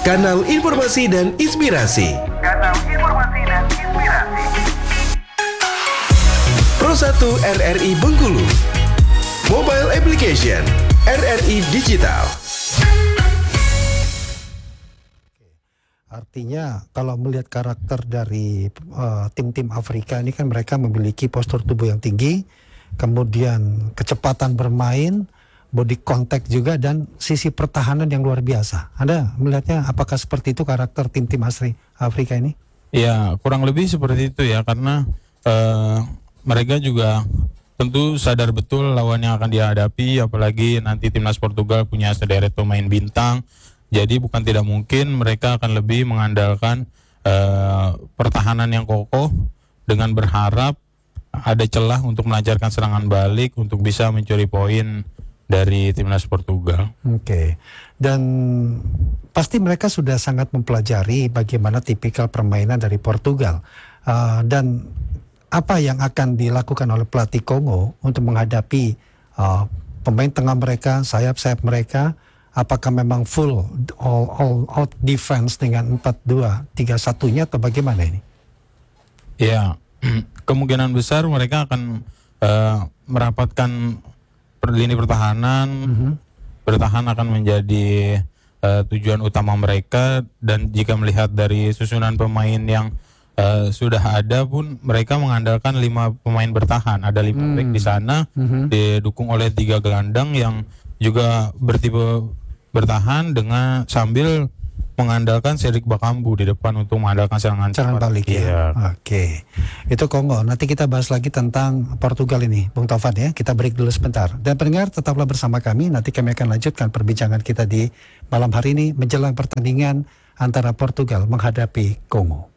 Kanal Informasi dan Inspirasi. Pro 1 RRI Bengkulu. Mobile Application RRI Digital. Artinya kalau melihat karakter dari tim-tim Afrika ini kan mereka memiliki postur tubuh yang tinggi, kemudian kecepatan bermain, body contact juga, dan sisi pertahanan yang luar biasa. Anda melihatnya apakah seperti itu karakter tim-tim Afrika ini? Ya, kurang lebih seperti itu ya, karena mereka juga tentu sadar betul lawan yang akan dihadapi, apalagi nanti timnas Portugal punya sederet pemain bintang. Jadi bukan tidak mungkin mereka akan lebih mengandalkan pertahanan yang kokoh dengan berharap ada celah untuk melancarkan serangan balik untuk bisa mencuri poin dari timnas Portugal. Oke. Dan pasti mereka sudah sangat mempelajari bagaimana tipikal permainan dari Portugal. Dan apa yang akan dilakukan oleh pelatih Kongo untuk menghadapi pemain tengah mereka, sayap-sayap mereka? Apakah memang full all out defense dengan 4-2-3-1-nya atau bagaimana ini? Ya, kemungkinan besar mereka akan merapatkan lini pertahanan. Bertahan akan menjadi tujuan utama mereka, dan jika melihat dari susunan pemain yang sudah ada pun mereka mengandalkan 5 pemain bertahan. Ada 5 back di sana, didukung oleh 3 gelandang yang juga bertipe bertahan dengan sambil mengandalkan Cedric Bakambu di depan untuk mengandalkan serangan balik ya. Oke. Itu Kongo. Nanti kita bahas lagi tentang Portugal ini, Bung Taufan ya. Kita break dulu sebentar. Dan pendengar tetaplah bersama kami. Nanti kami akan lanjutkan perbincangan kita di malam hari ini menjelang pertandingan antara Portugal menghadapi Kongo.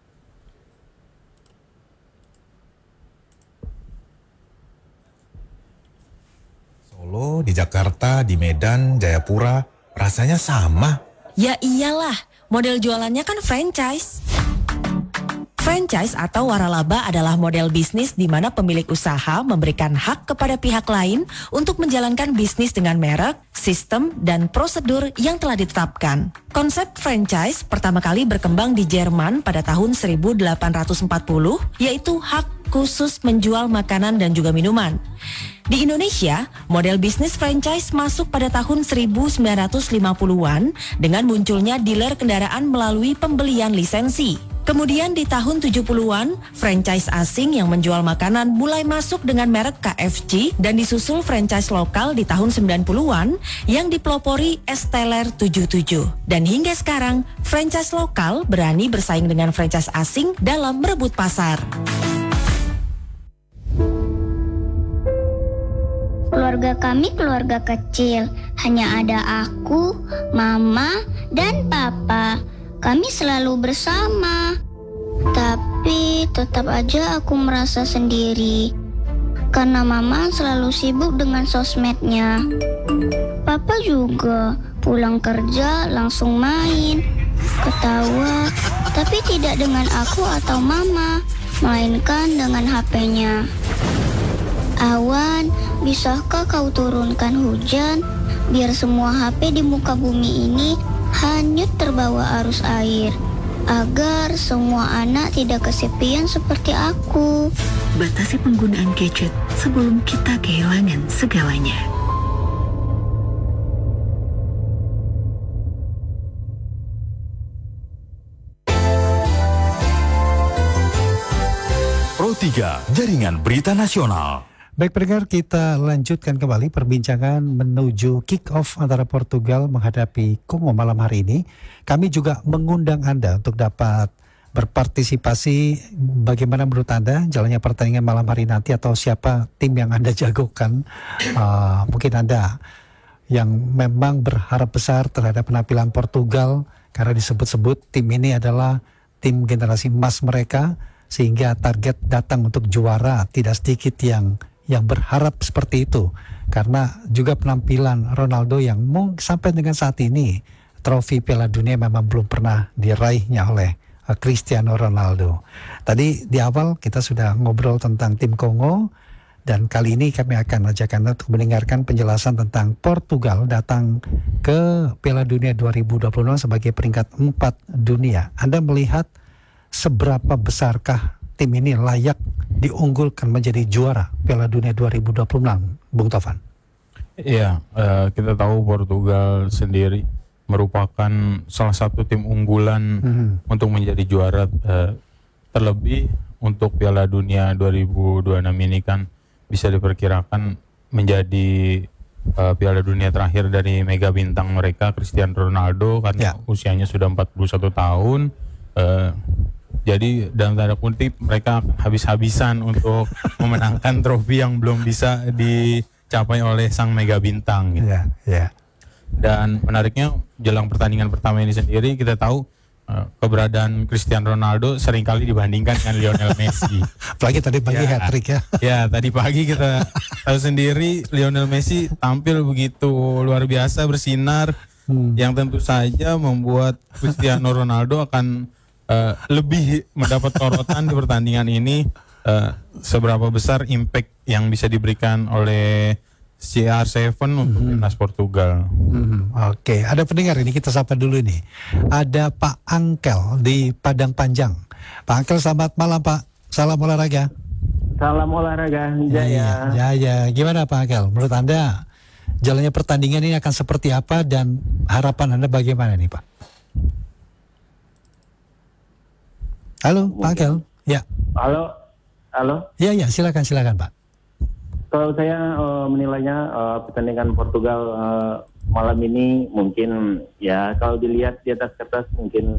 Solo, di Jakarta, di Medan, Jayapura, rasanya sama. Ya iyalah, model jualannya kan franchise. Franchise atau waralaba adalah model bisnis di mana pemilik usaha memberikan hak kepada pihak lain untuk menjalankan bisnis dengan merek, sistem, dan prosedur yang telah ditetapkan. Konsep franchise pertama kali berkembang di Jerman pada tahun 1840, yaitu hak khusus menjual makanan dan juga minuman. Di Indonesia, model bisnis franchise masuk pada tahun 1950-an dengan munculnya dealer kendaraan melalui pembelian lisensi. Kemudian di tahun 70-an, franchise asing yang menjual makanan mulai masuk dengan merek KFC dan disusul franchise lokal di tahun 90-an yang dipelopori Esteller 77. Dan hingga sekarang, franchise lokal berani bersaing dengan franchise asing dalam merebut pasar. Keluarga kami keluarga kecil, hanya ada aku, mama, dan papa. Kami selalu bersama. Tapi tetap aja aku merasa sendiri. Karena mama selalu sibuk dengan sosmednya. Papa juga pulang kerja langsung main, ketawa, tapi tidak dengan aku atau mama, melainkan dengan HP-nya. Awan, bisakah kau turunkan hujan biar semua HP di muka bumi ini hanyut terbawa arus air, agar semua anak tidak kesepian seperti aku. Batasi penggunaan gadget sebelum kita kehilangan segalanya. Pro 3, Jaringan Berita Nasional. Baik pendengar, kita lanjutkan kembali perbincangan menuju kick-off antara Portugal menghadapi Kongo malam hari ini. Kami juga mengundang Anda untuk dapat berpartisipasi. Bagaimana menurut Anda jalannya pertandingan malam hari nanti, atau siapa tim yang Anda jagokan? Mungkin Anda yang memang berharap besar terhadap penampilan Portugal, karena disebut-sebut tim ini adalah tim generasi emas mereka, sehingga target datang untuk juara. Tidak sedikit yang berharap seperti itu, karena juga penampilan Ronaldo yang sampai dengan saat ini trofi Piala Dunia memang belum pernah diraihnya oleh Cristiano Ronaldo. Tadi di awal kita sudah ngobrol tentang tim Kongo, Dan kali ini kami akan ajak Anda untuk mendengarkan penjelasan tentang Portugal datang ke Piala Dunia 2026 sebagai peringkat 4 dunia. Anda melihat seberapa besarkah tim ini layak diunggulkan menjadi juara Piala Dunia 2026, Bung Tovan? Iya, kita tahu Portugal sendiri merupakan salah satu tim unggulan untuk menjadi juara, terlebih untuk Piala Dunia 2026 ini kan bisa diperkirakan menjadi Piala Dunia terakhir dari mega bintang mereka, Cristiano Ronaldo, karena usianya sudah 41 tahun. Jadi dalam tanda kutip mereka habis-habisan untuk memenangkan trofi yang belum bisa dicapai oleh sang mega bintang gitu. Dan menariknya jelang pertandingan pertama ini sendiri kita tahu keberadaan Cristiano Ronaldo seringkali dibandingkan dengan Lionel Messi. Apalagi tadi pagi hat-trick ya. Ya, tadi pagi kita tahu sendiri Lionel Messi tampil begitu luar biasa, bersinar, yang tentu saja membuat Cristiano Ronaldo akan lebih mendapat sorotan di pertandingan ini. Seberapa besar impact yang bisa diberikan oleh CR7 untuk timnas Portugal. Oke, ada pendengar ini, kita sapa dulu nih. Ada Pak Angkel di Padang Panjang. Pak Angkel, selamat malam Pak. Salam olahraga. Salam olahraga, Jaya. Ya. Gimana Pak Angkel? Menurut Anda jalannya pertandingan ini akan seperti apa dan harapan Anda bagaimana nih Pak? Halo Pak Angkel. Ya. Halo. Ya, silakan Pak. Kalau saya menilainya pertandingan Portugal malam ini mungkin ya kalau dilihat di atas kertas mungkin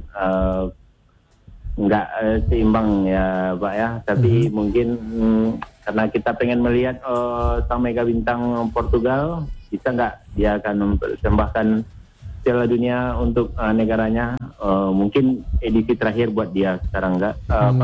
nggak seimbang ya Pak ya. Tapi mungkin karena kita pengen melihat sang mega bintang Portugal, bisa nggak dia akan mempersembahkan Piala Dunia untuk negaranya. Mungkin edisi terakhir buat dia sekarang nggak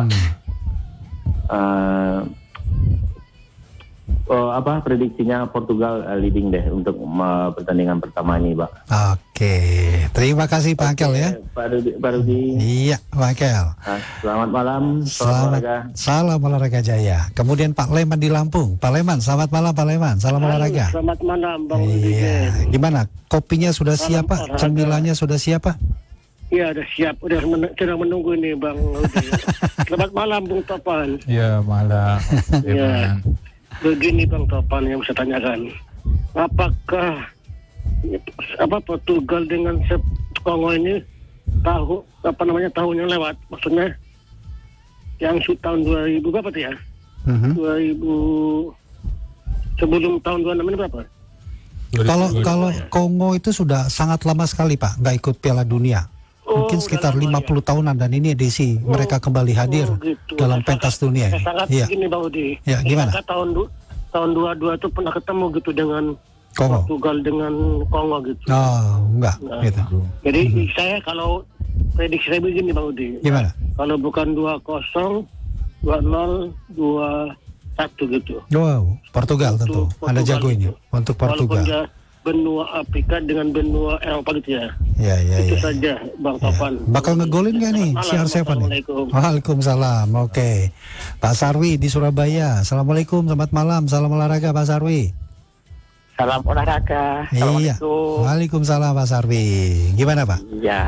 Pak. Prediksinya Portugal leading deh untuk pertandingan pertama ini, Pak. Oke, terima kasih Pak Angkel ya. Pak Rudi. Iya, Pak Angkel. Selamat malam. Salam olahraga Jaya. Kemudian Pak Leman di Lampung. Pak Leman, selamat malam Pak Leman. Salam olahraga. Selamat malam Bang Rudi. Iya. Gimana? Kopinya sudah siap Pak? Cemilannya sudah siap Pak? Iya, sudah siap. Sedang menunggu ini Bang Rudi. Selamat malam Bung Topan. Iya, malam. Iya. Begini Bang Topan yang saya tanyakan, apakah Portugal dengan Kongo ini tahun yang lewat, maksudnya yang tahun 2000 berapa tuh ya? 2000 sebelum tahun 26 ini berapa? Kalau Kongo itu sudah sangat lama sekali Pak, nggak ikut Piala Dunia. Mungkin sekitar 50 tahunan dan ini edisi mereka kembali hadir dalam pentas dunia ini. Sangat begini Bang Udi. Ya, gimana? Tahun 22 itu pernah ketemu gitu dengan Kongo. Portugal dengan Kongo gitu. Oh, enggak gitu. Jadi saya kalau prediksi saya begini Bang Udi. Gimana? Kalau bukan 2-0, 2-0, 2-1 gitu. Wow, Portugal tentu. Anda jago ini untuk Portugal. Walaupun benua Afrika dengan benua Eropa gitu ya. Itu saja Bang Topan. Bakal ngegolin nggak nih CR7 nih? Waalaikumsalam. Oke. Pak Sarwi di Surabaya. Assalamualaikum, selamat malam. Salam olahraga Pak Sarwi. Salam olahraga. Iya. Waalaikumsalam Pak Sarwi. Gimana Pak? Iya.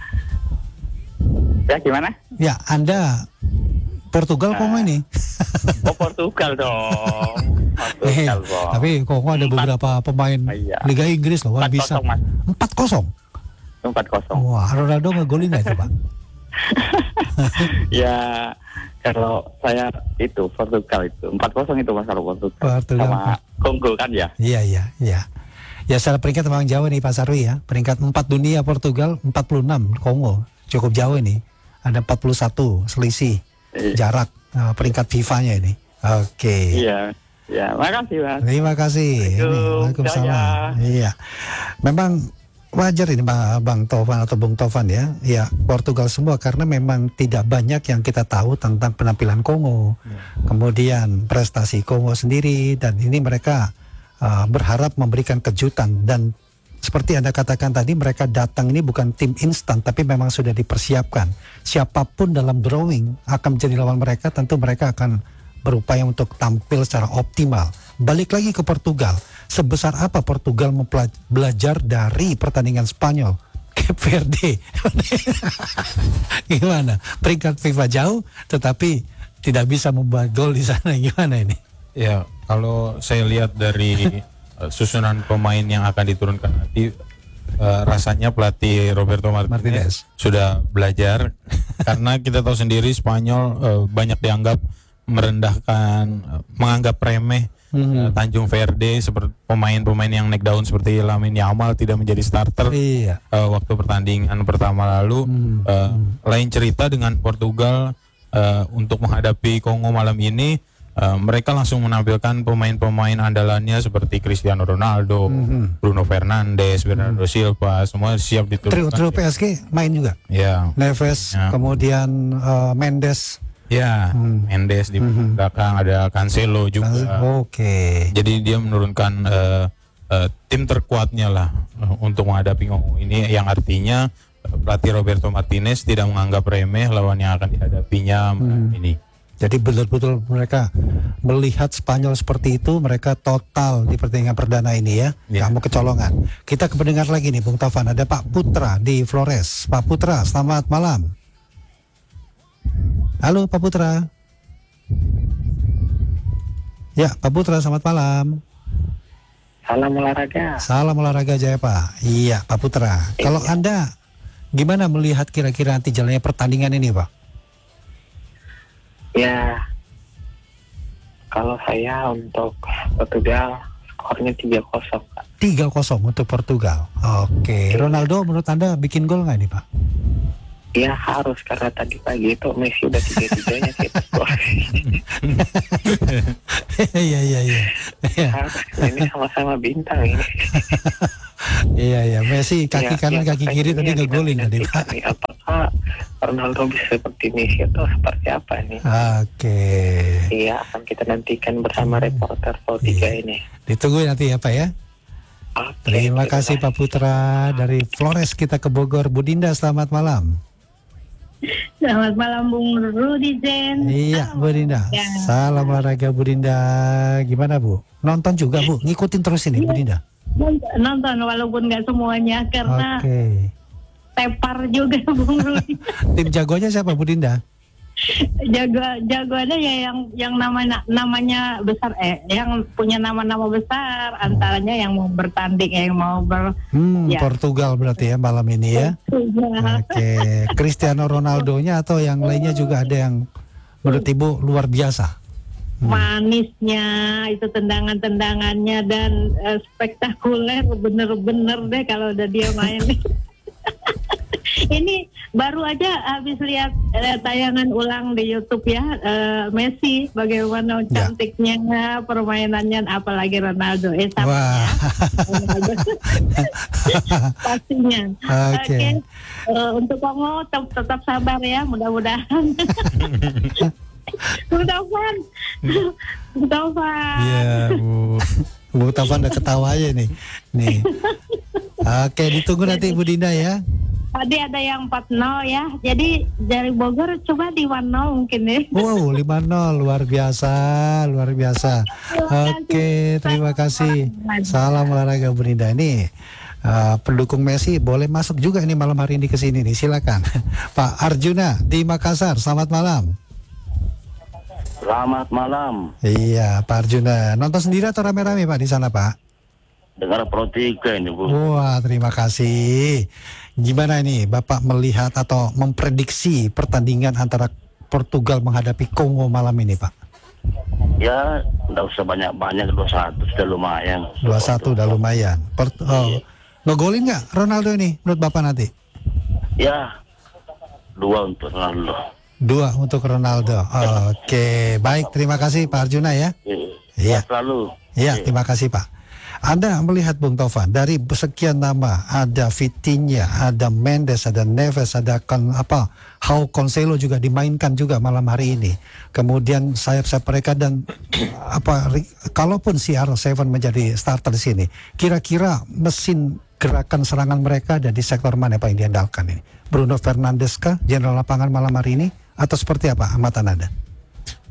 Ya gimana? Ya, Anda Portugal Kongo ini. Oh, Portugal dong. Portugal, tapi Kongo ada beberapa pemain Liga Inggris loh, bisa 4-0. 4-0. Wah, Ronaldo ngegolin nggak itu Pak? Ya, kalau saya itu Portugal itu 4-0 itu masalah Portugal. Sama Kongo kan ya? Iya. Ya secara peringkat memang jauh nih Pak Sarwi ya. Peringkat 4 dunia Portugal, 46 Kongo. Cukup jauh ini. Ada 41 selisih jarak peringkat FIFA-nya ini. Oke. Iya. Ya, makasih Mas. Terima kasih. Waalaikumsalam. Iya. Memang wajar ini Bang Tovan atau Bung Tovan ya. Ya, Portugal semua karena memang tidak banyak yang kita tahu tentang penampilan Kongo. Kemudian prestasi Kongo sendiri dan ini mereka berharap memberikan kejutan dan seperti Anda katakan tadi, mereka datang ini bukan tim instan, tapi memang sudah dipersiapkan. Siapapun dalam drawing akan menjadi lawan mereka, tentu mereka akan berupaya untuk tampil secara optimal. Balik lagi ke Portugal, sebesar apa Portugal belajar dari pertandingan Spanyol? Cape Verde. Gimana? Peringkat FIFA jauh, tetapi tidak bisa membuat gol di sana. Gimana ini? Ya, kalau saya lihat dari susunan pemain yang akan diturunkan nanti, rasanya pelatih Roberto Martinez sudah belajar karena kita tahu sendiri Spanyol banyak dianggap merendahkan, menganggap remeh Tanjung Verde, seperti pemain-pemain yang naik daun seperti Lamine Yamal tidak menjadi starter waktu pertandingan pertama lalu. Lain cerita dengan Portugal untuk menghadapi Kongo malam ini. Mereka langsung menampilkan pemain-pemain andalannya seperti Cristiano Ronaldo, Bruno Fernandes, Bernardo Silva, semua siap diturunkan. Trio PSG main juga. Ya. Neves, kemudian Mendes. Ya, Mendes di belakang, ada Cancelo juga. Oke. Jadi dia menurunkan tim terkuatnya lah untuk menghadapi Kongo ini, yang artinya pelatih Roberto Martinez tidak menganggap remeh lawan yang akan dihadapinya ini. Jadi betul-betul mereka melihat Spanyol seperti itu, mereka total di pertandingan perdana ini ya. Kamu kecolongan. Kita kependengar lagi nih Bung Taufan, ada Pak Putra di Flores. Pak Putra, selamat malam. Halo Pak Putra. Ya, Pak Putra, selamat malam. Salam olahraga. Salam olahraga Jaya Pak. Iya Pak Putra. Kalau Anda gimana melihat kira-kira nanti jalannya pertandingan ini Pak? Ya, kalau saya untuk Portugal skornya 3-0 Pak. 3-0 untuk Portugal. Oke. Ronaldo menurut Anda bikin gol nggak nih Pak? Ya harus, karena tadi pagi itu Messi udah 3-3-nya sih. Iya. Ini sama-sama bintang ini. Iya. Messi kaki kanan kaki kiri tadi ngegolin tadi Pak. Apakah Ronaldo bisa seperti Messi atau seperti apa nih? Oke. Iya, akan kita nantikan bersama reporter Pro3 ini. Ditunggu nanti ya Pak ya. Terima kasih Pak Putra dari Flores. Kita ke Bogor. Bu Dinda, selamat malam. Selamat malam Bung Rudi Zen. Iya Bu Dinda. Salam olahraga Bu Dinda. Gimana Bu? Nonton juga Bu? Ngikutin terus ini Bu Dinda? Nonton walaupun nggak semuanya karena tepar juga Bung Rudi. Tim jagonya siapa Bu Dinda? Jagoannya ya yang namanya besar, yang punya nama-nama besar, antaranya yang mau bertanding, yang mau Portugal berarti ya malam ini ya. Oke. Cristiano Ronaldo-nya atau yang lainnya juga ada yang menurut Ibu luar biasa? Manisnya itu, tendangan-tendangannya dan spektakuler, bener-bener deh kalau udah dia main. Ini baru aja habis lihat tayangan ulang di YouTube ya, Messi bagaimana cantiknya permainannya, apalagi Ronaldo. Pastinya. Oke. Untuk Kongo tetap sabar ya, mudah-mudahan. Bung Taufan. Iya Bu Taufan udah ketawa aja nih. Oke, ditunggu nanti Bu Dinda ya. Tadi ada yang 4-0 ya. Jadi dari Bogor coba di 1-0 mungkin ya. Wow, 5-0 luar biasa. Oke, terima kasih. Salam olahraga Bu Dinda. Ini pendukung Messi boleh masuk juga ini malam hari ini ke sini nih. Silakan. Pak Arjuna di Makassar. Selamat malam. Selamat malam. Iya, Pak Arjuna. Nonton sendiri atau rame-rame Pak di sana Pak? Dengar Pro3 ini Bu. Wah, terima kasih. Gimana ini Bapak melihat atau memprediksi pertandingan antara Portugal menghadapi Kongo malam ini Pak? Ya, nggak usah banyak-banyak, 2-1 sudah lumayan. 2-1 udah lumayan. Ngegolin nggak Ronaldo ini menurut Bapak nanti? Ya, 2 untuk Ronaldo. 2 untuk Ronaldo. Oke, baik, terima kasih Pak Arjuna ya. Iya. Selalu. Iya, terima kasih Pak. Anda melihat Bung Taufan dari sekian nama, ada Vitinha, ada Mendes, ada Neves, ada Cancelo juga dimainkan juga malam hari ini. Kemudian sayap-sayap mereka dan kalaupun CR7 menjadi starter di sini, kira-kira mesin gerakan serangan mereka ada di sektor mana Pak yang diandalkan ini? Bruno Fernandes kah, general lapangan malam hari ini, atau seperti apa amatan Anda?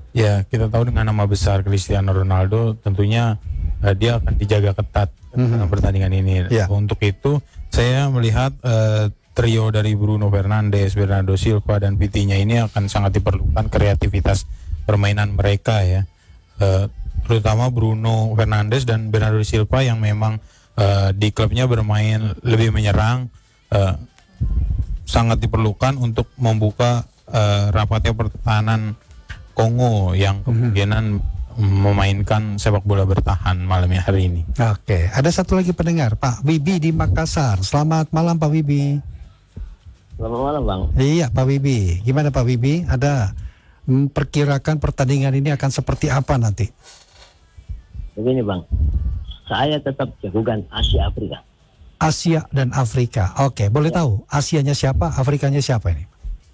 Ya, kita tahu dengan nama besar Cristiano Ronaldo tentunya dia akan dijaga ketat dalam pertandingan ini. Untuk itu saya melihat trio dari Bruno Fernandes, Bernardo Silva dan Vitinha ini akan sangat diperlukan kreativitas permainan mereka ya. Terutama Bruno Fernandes dan Bernardo Silva yang memang di klubnya bermain lebih menyerang, sangat diperlukan untuk membuka rapatnya pertahanan Kongo yang kemungkinan memainkan sepak bola bertahan malam hari ini. Oke, ada satu lagi pendengar, Pak Wibi di Makassar. Selamat malam Pak Wibi. Selamat malam Bang. Iya Pak Wibi, gimana Pak Wibi? Ada perkirakan pertandingan ini akan seperti apa nanti? Begini Bang, saya tetap jagokan Asia Afrika. Asia dan Afrika. Oke, boleh tahu Asianya siapa, Afrikanya siapa ini?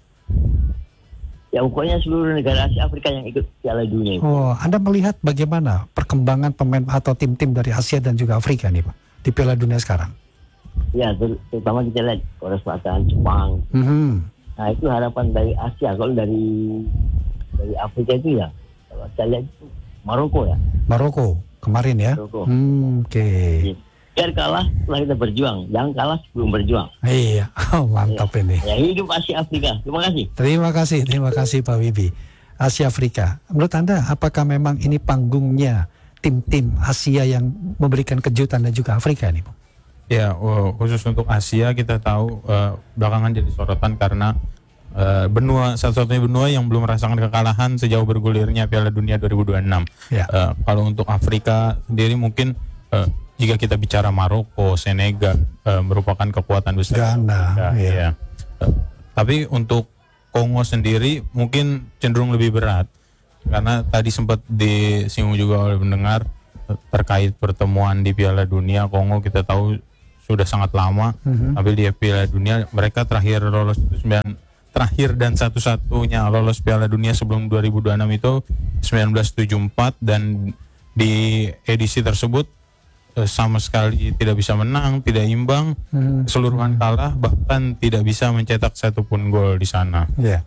Ya pokoknya seluruh negara Asia Afrika yang ikut Piala Dunia. Oh, Anda melihat bagaimana perkembangan pemain atau tim-tim dari Asia dan juga Afrika nih Pak di Piala Dunia sekarang? Ya, terutama kita lihat Korea Selatan, Jepang. Nah itu harapan dari Asia. Kalau dari Afrika itu ya, kalau saya lihat itu Maroko ya. Maroko kemarin ya. Oke. Biar kalah setelah kita berjuang, jangan kalah sebelum berjuang. Iya, mantap ini. Ya, hidup Asia Afrika. Terima kasih. Terima kasih Pak Wibi. Asia Afrika. Menurut Anda, apakah memang ini panggungnya tim-tim Asia yang memberikan kejutan dan juga Afrika nih, Pak? Ya, khusus untuk Asia kita tahu belakangan jadi sorotan karena satu-satunya benua yang belum merasakan kekalahan sejauh bergulirnya Piala Dunia 2026. Kalau untuk Afrika sendiri mungkin jika kita bicara Maroko, Senegal merupakan kekuatan besar. Ghana, ya. Tapi untuk Kongo sendiri mungkin cenderung lebih berat karena tadi sempat disinggung juga oleh pendengar terkait pertemuan di Piala Dunia. Kongo kita tahu sudah sangat lama, tapi di Piala Dunia mereka terakhir lolos itu terakhir dan satu-satunya lolos Piala Dunia sebelum 2026 itu 1974 dan di edisi tersebut sama sekali tidak bisa menang, tidak imbang, keseluruhan kalah, bahkan tidak bisa mencetak satupun gol di sana. Iya.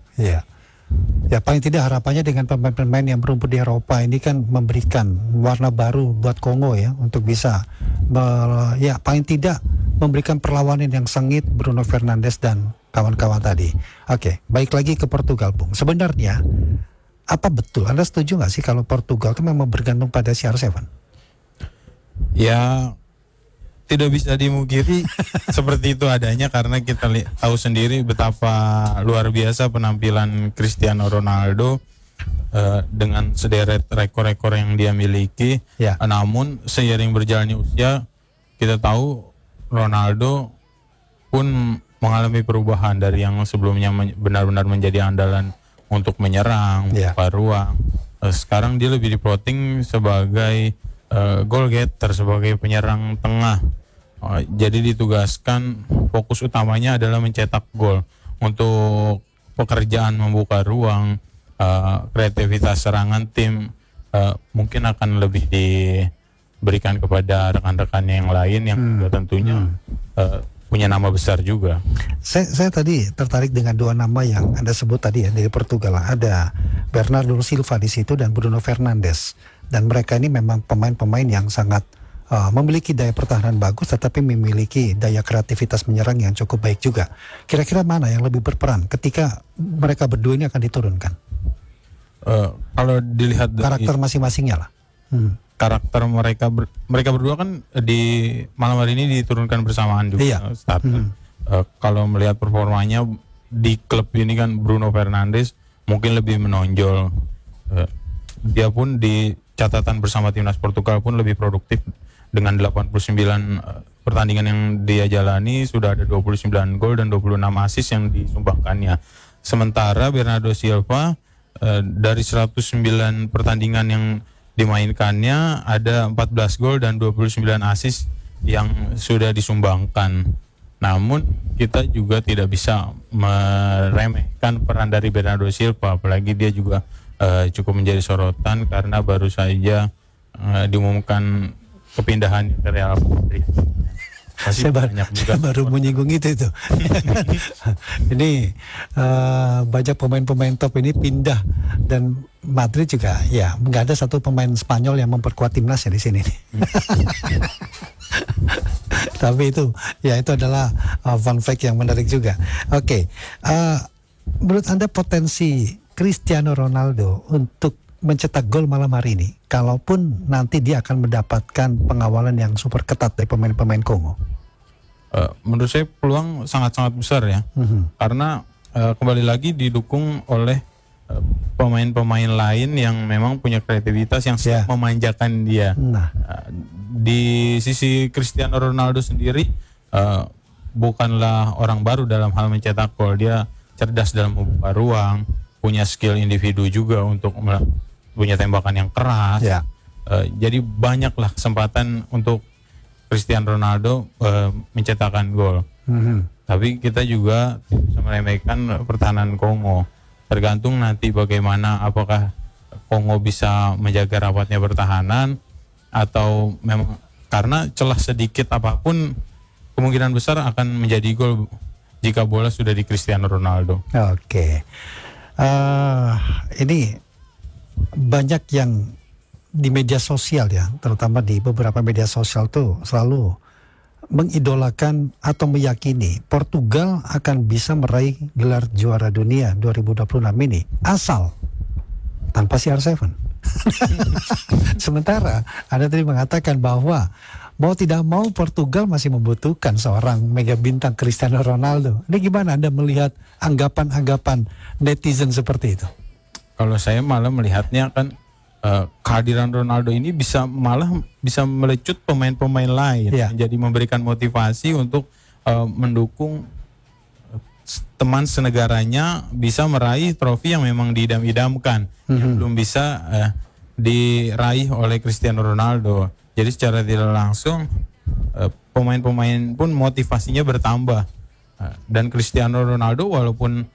Ya paling tidak harapannya dengan pemain-pemain yang berumput di Eropa ini kan memberikan warna baru buat Kongo ya untuk bisa paling tidak memberikan perlawanan yang sengit Bruno Fernandes dan kawan-kawan tadi. Oke, baik lagi ke Portugal, Bung. Sebenarnya apa betul Anda setuju nggak sih kalau Portugal itu memang bergantung pada CR7? Ya tidak bisa dimungkiri seperti itu adanya karena kita tahu sendiri betapa luar biasa penampilan Cristiano Ronaldo dengan sederet rekor-rekor yang dia miliki. Namun seiring berjalannya usia kita tahu Ronaldo pun mengalami perubahan dari yang sebelumnya benar-benar menjadi andalan untuk menyerang, membuka ruang. Sekarang dia lebih diplotting sebagai goal getter, sebagai penyerang tengah. Jadi ditugaskan fokus utamanya adalah mencetak gol. Untuk pekerjaan membuka ruang, kreativitas serangan tim mungkin akan lebih diberikan kepada rekan-rekannya yang lain yang tentunya punya nama besar juga. Saya tadi tertarik dengan dua nama yang Anda sebut tadi ya dari Portugal. Ada Bernardo Silva di situ dan Bruno Fernandes. Dan mereka ini memang pemain-pemain yang sangat memiliki daya pertahanan bagus, tetapi memiliki daya kreativitas menyerang yang cukup baik juga. Kira-kira mana yang lebih berperan ketika mereka berdua ini akan diturunkan? Kalau dilihat dari karakter masing-masingnya lah. Karakter mereka berdua kan di malam hari ini diturunkan bersamaan juga. Kalau melihat performanya di klub ini kan Bruno Fernandes mungkin lebih menonjol. Dia pun di catatan bersama timnas Portugal pun lebih produktif dengan 89 pertandingan yang dia jalani, sudah ada 29 gol dan 26 assist yang disumbangkannya. Sementara Bernardo Silva dari 109 pertandingan yang dimainkannya ada 14 gol dan 29 assist yang sudah disumbangkan. Namun kita juga tidak bisa meremehkan peran dari Bernardo Silva, apalagi dia juga cukup menjadi sorotan karena baru saja diumumkan kepindahan ke Real Madrid. Pasti banyak juga. Saya baru menyinggung itu. Ini banyak pemain-pemain top ini pindah, dan Madrid juga ya nggak ada satu pemain Spanyol yang memperkuat timnas ya di sini. Tapi itu adalah fun fact yang menarik juga. Oke, menurut Anda potensi Cristiano Ronaldo untuk mencetak gol malam hari ini, kalaupun nanti dia akan mendapatkan pengawalan yang super ketat dari pemain-pemain Kongo? Menurut saya peluang sangat-sangat besar ya, karena kembali lagi didukung oleh pemain-pemain lain yang memang punya kreativitas yang siap memanjakan dia. Di sisi Cristiano Ronaldo sendiri bukanlah orang baru dalam hal mencetak gol. Dia cerdas dalam membuka ruang, punya skill individu juga untuk punya tembakan yang keras. Jadi banyaklah kesempatan untuk Cristiano Ronaldo mencetakkan gol. Tapi kita juga tidak bisa meremehkan pertahanan Kongo. Tergantung nanti bagaimana, apakah Kongo bisa menjaga rapatnya pertahanan atau memang karena celah sedikit apapun kemungkinan besar akan menjadi gol jika bola sudah di Cristiano Ronaldo. Oke. Ini banyak yang di media sosial ya, terutama di beberapa media sosial tuh selalu mengidolakan atau meyakini Portugal akan bisa meraih gelar juara dunia 2026 ini asal tanpa CR7. Sementara Anda tadi mengatakan bahwa mau tidak mau Portugal masih membutuhkan seorang mega bintang Cristiano Ronaldo. Ini gimana Anda melihat anggapan-anggapan netizen seperti itu? Kalau saya malah melihatnya kan kehadiran Ronaldo ini bisa melecut pemain-pemain lain, menjadi memberikan motivasi untuk mendukung teman senegaranya bisa meraih trofi yang memang diidam-idamkan, yang belum bisa diraih oleh Cristiano Ronaldo. Jadi secara tidak langsung pemain-pemain pun motivasinya bertambah. Dan Cristiano Ronaldo walaupun